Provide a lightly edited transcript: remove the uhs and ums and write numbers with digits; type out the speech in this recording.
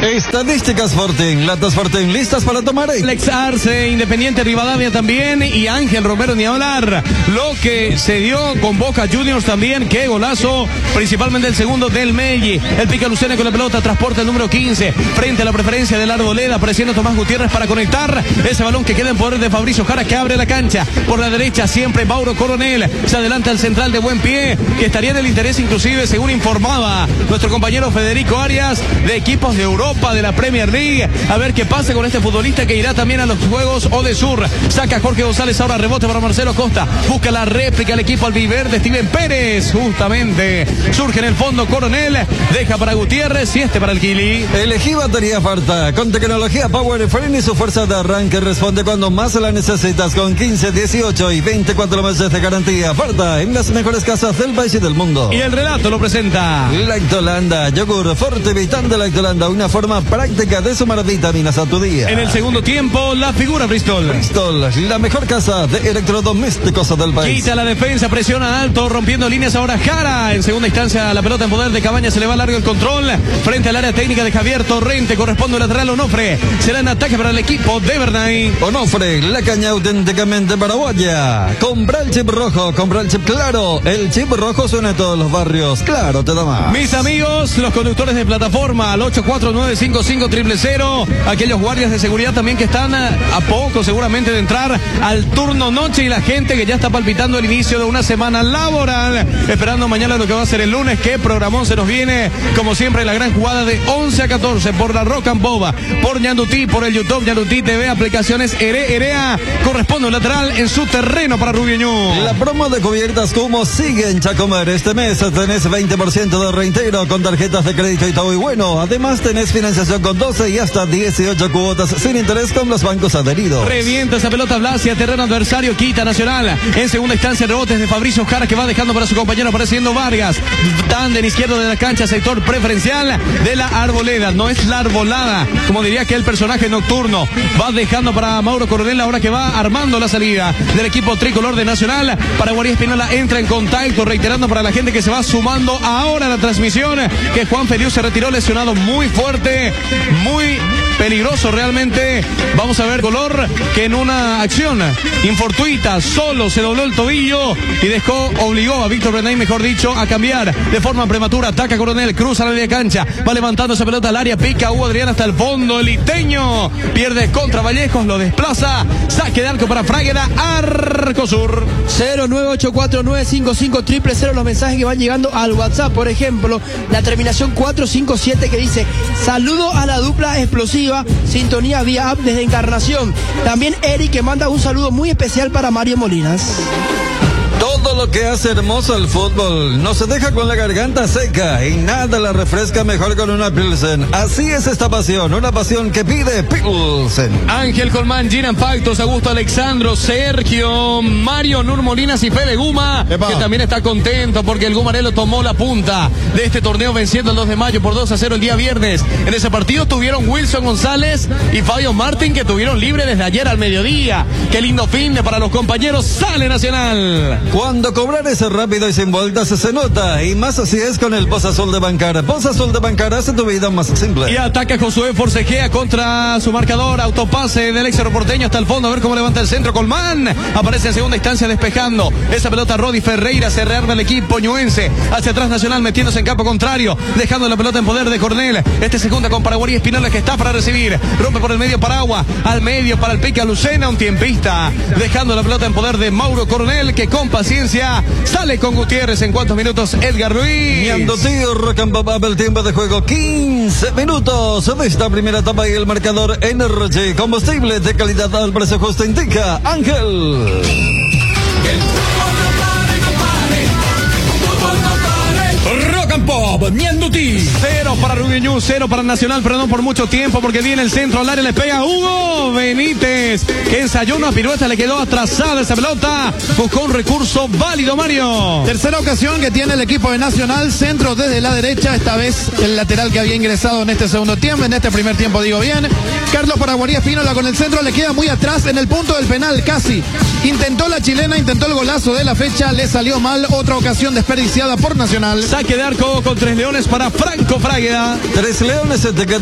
Estadísticas Sporting, latas Sporting, listas para tomar. Alex Arce, Independiente Rivadavia también, y Ángel Romero ni hablar. Lo que se dio con Boca Juniors también, qué golazo, principalmente el segundo del Melli. El pica Lucena con la pelota, transporta el número 15, frente a la preferencia del Arboleda, apareciendo Tomás Gutiérrez para conectar ese balón que queda en poder de Fabricio Jara, que abre la cancha. Por la derecha siempre Mauro Coronel, se adelanta al central de buen pie, que estaría en el interés inclusive, según informaba nuestro compañero Federico Arias, de equipos de Europa, de la Premier League. A ver qué pasa con este futbolista que irá también a los Juegos Odesur. Saca Jorge González, ahora rebote para Marcelo Costa, busca la réplica al equipo albiverde, Steven Pérez, justamente surge en el fondo Coronel, deja para Gutiérrez y para el Kili. Elegí batería Farta, con tecnología Power Frame y su fuerza de arranque responde cuando más la necesitas, con 15, 18 y 24 meses de garantía. Farta, en las mejores casas del país y del mundo. Y el relato lo presenta Lactolanda, yogur Forte Vitante Lactolanda, una forma práctica de sumar vitaminas a tu día. En el segundo tiempo, la figura Bristol. Bristol, la mejor casa de electrodomésticos del país. Quita la defensa, presiona alto, rompiendo líneas ahora Jara. En segunda instancia, la pelota en poder de Cabañas, se le va largo el control. Frente al área técnica de Javier Torrente, corresponde al lateral Onofre. Será en ataque para el equipo de Bernay. Onofre, la caña auténticamente paraguaya. Compra el chip rojo, compra el chip claro. El chip rojo suena a todos los barrios. Claro, te da más. Mis amigos, los conductores de plataforma, al 849-55-000. Aquellos guardias de seguridad también que están a poco seguramente de entrar al turno noche, y la gente que ya está palpitando el inicio de una semana laboral, esperando mañana lo que va a ser el lunes. Qué programón se nos viene, como siempre, la gran jugada de 11 a 14 por la Rock and Boba, por Ñandutí, por el YouTube Ñandutí TV, aplicaciones Erea. Corresponde un lateral en su terreno para Rubiñú. La promo de cubiertas Cumo sigue en Chacomer. Este mes tenés 20% de reintegro con tarjetas de crédito y todo y bueno. Además tenés financiación con 12 y hasta 18 cuotas sin interés con los bancos adheridos. Revienta esa pelota Blasia, terreno adversario, quita Nacional. En segunda instancia, rebotes de Fabricio Jara, que va dejando para su compañero, apareciendo Vargas. Tándem izquierdo de la cancha, sector preferencial de la Arboleda. No es la Arbolada, como diría que el personaje nocturno. Va dejando para Mauro Coronel, ahora que va armando la salida del equipo tricolor de Nacional. Para Guarí Espinola entra en contacto, reiterando para la gente que se va sumando ahora a la transmisión, que Juan Feliu se retiró lesionado muy fuerte, muy peligroso realmente. Vamos a ver Color, que en una acción infortuita solo se dobló el tobillo y obligó a Víctor Bernay, mejor dicho, a cambiar de forma prematura. Ataca Coronel, cruza la media cancha, va levantando esa pelota al área, pica Hugo Adrián hasta el fondo, el iteño pierde contra Vallejos, lo desplaza, saque de arco para Fragueda, Arco Sur. 09849550000, los mensajes que van llegando al WhatsApp. Por ejemplo, la terminación 457 que dice: saludo a la dupla explosiva, sintonía vía app desde Encarnación. También Eric, que manda un saludo muy especial para Mario Molinas. Todo lo que hace hermoso el fútbol no se deja con la garganta seca y nada la refresca mejor con una Pilsen. Así es esta pasión, una pasión que pide Pilsen. Ángel Colmán, Ginan Factos, Augusto Alexandro, Sergio, Mario, Nur Molinas y Fede Guma, que también está contento porque el Gumarelo tomó la punta de este torneo, venciendo el 2 de mayo por 2-0 el día viernes. En ese partido tuvieron Wilson González y Fabio Martín, que tuvieron libre desde ayer al mediodía. Qué lindo fin de para los compañeros. Sale Nacional. Cuando cobrar es rápido y sin vueltas se nota, y más así es con el Poza Azul de Bancar. Poza Azul de Bancar hace tu vida más simple. Y ataca Josué, forcejea contra su marcador, autopase del ex aeroporteño hasta el fondo, a ver cómo levanta el centro Colmán. Aparece en segunda instancia despejando esa pelota Rodi Ferreira, se rearma el equipo ñuense. Hacia atrás Nacional metiéndose en campo contrario, dejando la pelota en poder de Cornel. Segunda con Paraguarí Espinola, que está para recibir. Rompe por el medio Paragua, al medio para el pica Lucena, un tiempista. Dejando la pelota en poder de Mauro Coronel, que con paciencia sale con Gutiérrez. En cuántos minutos Edgar Ruiz. Ñandutí, Rock and Pop, el tiempo de juego 15 minutos de esta primera etapa, y el marcador Energy, combustible de calidad al precio justo, indica Ángel. Rock and Pop, Ñandutí. 0 para Rubiñú, 0 para Nacional, pero no por mucho tiempo, porque viene el centro al área, le pega Hugo Benítez, que ensayó una pirueta, le quedó atrasada esa pelota, buscó un recurso válido, Mario. Tercera ocasión que tiene el equipo de Nacional, centro desde la derecha, esta vez el lateral que había ingresado en este segundo tiempo, en este primer tiempo digo bien. Carlos Paraguarí Espínola con el centro, le queda muy atrás en el punto del penal, casi. Intentó la chilena, intentó el golazo de la fecha, le salió mal, otra ocasión desperdiciada por Nacional. Saque de arco con 3 leones para Franco Fragueda. 3 leones,